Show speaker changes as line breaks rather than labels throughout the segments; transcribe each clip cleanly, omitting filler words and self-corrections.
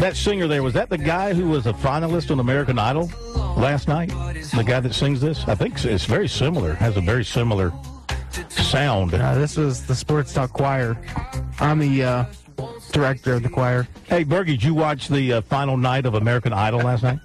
that singer there, was that the guy who was a finalist on American Idol last night? The guy that sings this? I think it's very similar. Has a very similar sound.
This was the Sports Talk Choir. I'm the director of the choir.
Hey, Bergie, did you watch the final night of American Idol last night?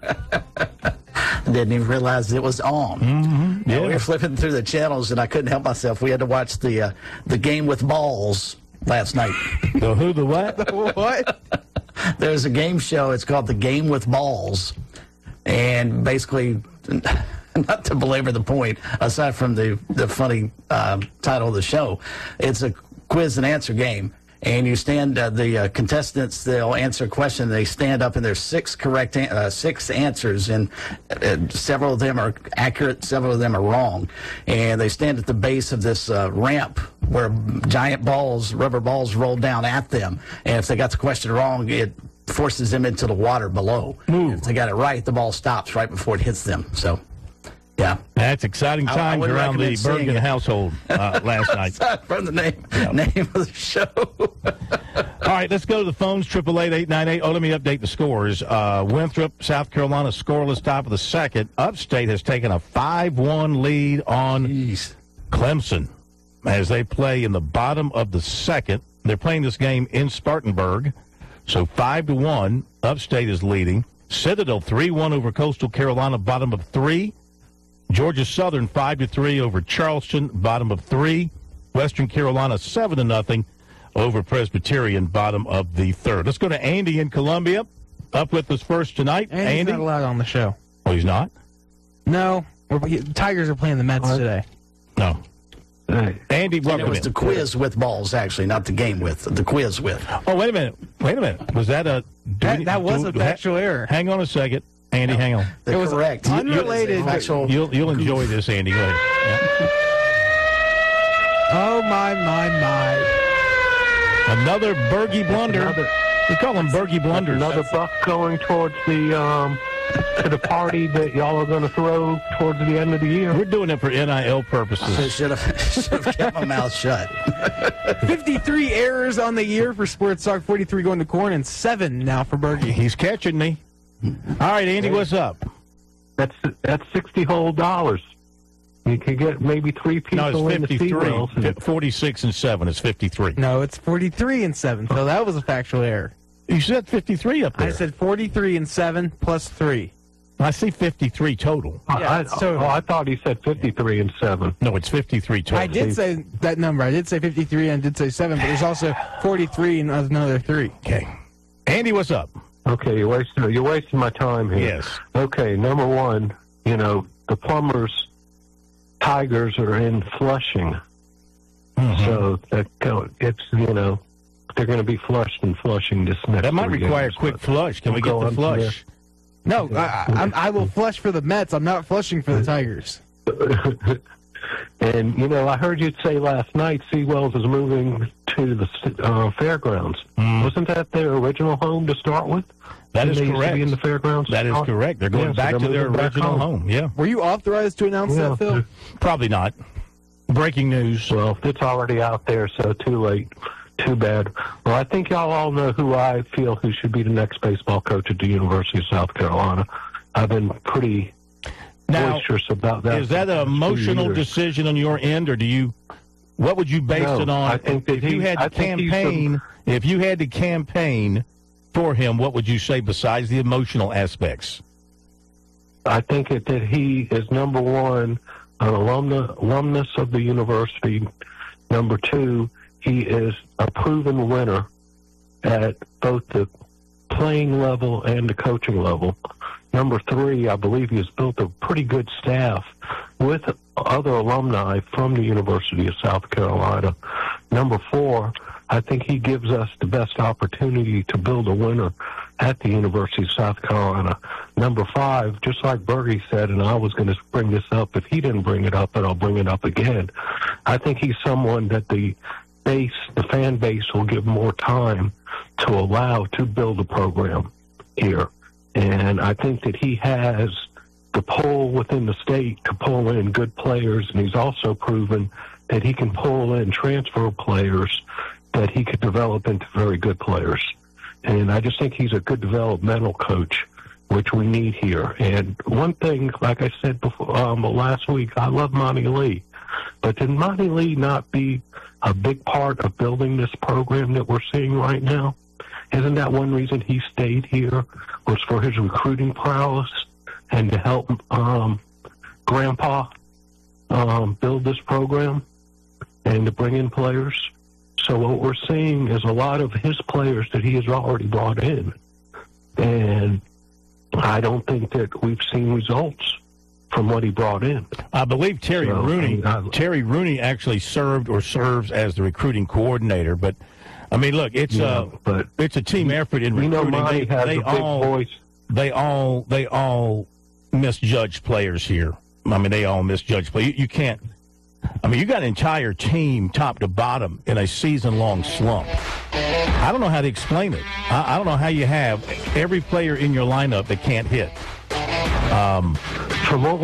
Didn't even realize it was on.
Mm-hmm. Yeah.
We were flipping through the channels, and I couldn't help myself. We had to watch the game with balls last night.
The who, the what?
The what?
There's a game show. It's called The Game with Balls. And basically, not to belabor the point, aside from the funny title of the show, it's a quiz and answer game. And you stand, the contestants, they'll answer a question. They stand up, and there's six answers, and several of them are accurate, several of them are wrong. And they stand at the base of this ramp where giant balls, rubber balls, roll down at them. And if they got the question wrong, it forces them into the water below. If they got it right, the ball stops right before it hits them. So, yeah.
That's exciting times around the Bergen household last night.
From the name of the show.
All right, let's go to the phones, 888-898. Oh, let me update the scores. Winthrop, South Carolina, scoreless top of the second. Upstate has taken a 5-1 lead on Clemson as they play in the bottom of the second. They're playing this game in Spartanburg. So 5-1, Upstate is leading. Citadel 3-1 over Coastal Carolina, bottom of 3. Georgia Southern 5-3 over Charleston, bottom of 3. Western Carolina 7-0 over Presbyterian, bottom of the third. Let's go to Andy in Columbia, up with us first tonight.
Andy's
Andy,
not allowed on the show.
Oh, he's not?
No, Tigers are playing the Mets today.
No. Andy, welcome.
It was the quiz with balls, actually, not the game with. The quiz with.
Oh, wait a minute. Was that a...
That was a factual error.
Hang on a second. Andy, hang on.
It was correct.
Unrelated.
You'll enjoy this, Andy. Go ahead. Yeah.
Oh, my.
Another Bergie blunder. We call them Bergie blunders.
Another buck going towards the to the party that y'all are going to throw towards the end of the year.
We're doing it for NIL purposes.
I should have kept my mouth shut.
53 errors on the year for Sports Talk, 43 going to Corn, and 7 now for Bergie.
He's catching me. All right, Andy, what's up?
That's $60 whole. You can get maybe 3 people
no, it's
in the
53. 46 and 7 is 53.
No, it's 43 and 7, so that was a factual error.
You said 53 up there.
I said 43 and 7 plus 3.
I see 53 total.
Yeah,
I thought he said 53 and 7.
No, it's 53 total.
I did say that number. I did say 53 and I did say 7, but there's also 43 and another 3.
Okay. Andy, what's up?
Okay, you're wasting my time here.
Yes.
Okay, number one, the Plumbers Tigers are in Flushing.
Mm-hmm.
So it's they're going to be flushed in Flushing this next.
That might require
games,
a quick flush. Can we get the flush?
No, I will flush for the Mets. I'm not flushing for the Tigers.
And I heard you say last night Seawells is moving to the fairgrounds. Wasn't that their original home to start with?
That is
correct.
correct.
Used to be in the fairgrounds.
That is correct. They're going back to their original home. Yeah.
Were you authorized to announce that, Phil?
Probably not. Breaking news.
Well, it's already out there, so too late. Too bad. Well, I think y'all all know who I feel who should be the next baseball coach at the University of South Carolina. I've been pretty boisterous about that.
Is that an emotional decision on your end, or what would you base it on?
I think that
if you had to campaign for him, what would you say besides the emotional aspects?
I think that he is, number one, an alumnus of the university. Number two, he is a proven winner at both the playing level and the coaching level. Number three, I believe he has built a pretty good staff with other alumni from the University of South Carolina. Number four, I think he gives us the best opportunity to build a winner at the University of South Carolina. Number five, just like Bergie said, and I was going to bring this up if he didn't bring it up, but I'll bring it up again. I think he's someone that the fan base will give more time to allow to build a program here. And I think that he has the pull within the state to pull in good players, and he's also proven that he can pull in transfer players that he could develop into very good players. And I just think he's a good developmental coach, which we need here. And one thing, like I said before, last week, I love Monty Lee. But did Monty Lee not be a big part of building this program that we're seeing right now? Isn't that one reason he stayed here, was for his recruiting prowess and to help Grandpa build this program and to bring in players? So what we're seeing is a lot of his players that he has already brought in. And I don't think that we've seen results from what he brought in.
I believe Terry Rooney actually serves as the recruiting coordinator. But I mean, look, it's a team effort in recruiting.
Monty has a big voice.
They all misjudge players here. I mean, they all misjudge players. You can't. I mean, you got an entire team top to bottom in a season-long slump. I don't know how to explain it. I don't know how you have every player in your lineup that can't hit.
From what